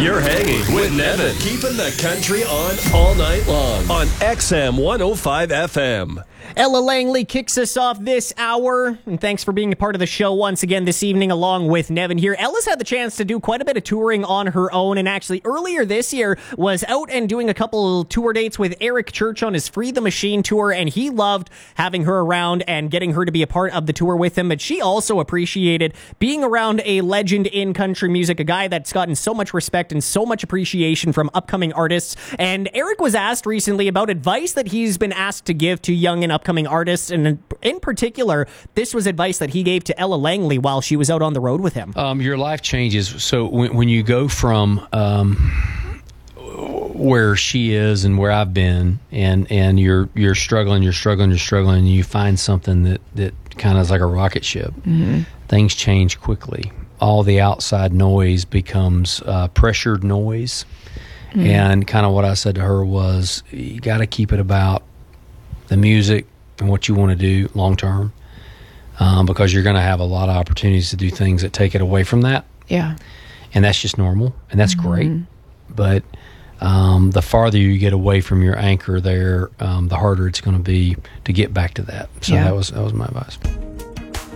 You're hanging with Nevin, keeping the country on all night long on XM 105 FM. Ella Langley kicks us off this hour, and thanks for being a part of the show once again this evening along with Nevin here. Ella's had the chance to do quite a bit of touring on her own, and actually earlier this year was out and doing a couple tour dates with Eric Church on his Free the Machine tour, and he loved having her around and getting her to be a part of the tour with him, but she also appreciated being around a legend in country music, a guy that's gotten so much respect and so much appreciation from upcoming artists. And Eric was asked recently about advice that he's been asked to give to young and upcoming artists, and in particular, this was advice that he gave to Ella Langley while she was out on the road with him. Your life changes. So when you go from where she is and where I've been, and you're struggling, and you find something that kind of is like a rocket ship. Mm-hmm. Things change quickly. All the outside noise becomes pressured noise. Mm-hmm. And kind of what I said to her was, you got to keep it about the music and what you want to do long term, because you're going to have a lot of opportunities to do things that take it away from that. Yeah. And that's just normal, and that's great. But the farther you get away from your anchor there, the harder it's going to be to get back to that. So that was my advice.